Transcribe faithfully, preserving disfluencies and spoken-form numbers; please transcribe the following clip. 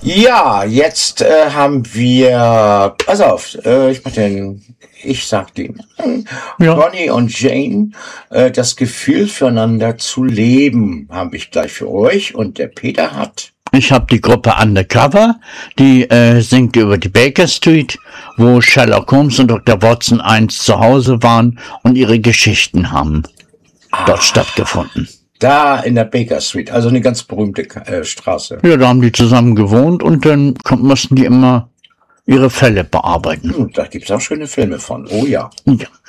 Ja, jetzt äh, haben wir, pass auf, äh, ich mach den, ich sag den, Ja. Ronny und Jane, äh, das Gefühl füreinander zu leben, habe ich gleich für euch. Und der Peter hat, Ich habe die Gruppe Undercover, die äh, singt über die Baker Street, wo Sherlock Holmes und Doktor Watson einst zu Hause waren und ihre Geschichten haben dort stattgefunden. da in der Baker Street, also eine ganz berühmte äh, Straße. Ja, da haben die zusammen gewohnt und dann kon- mussten die immer ihre Fälle bearbeiten. Hm, da gibt's auch schöne Filme von, oh ja. Ja.